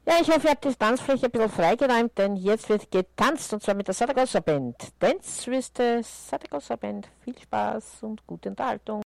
Ja, ich hoffe, ihr habt die Tanzfläche ein bisschen freigeräumt, denn jetzt wird getanzt und zwar mit der Saragossa Band. Dance with the Saragossa Band. Viel Spaß und gute Unterhaltung.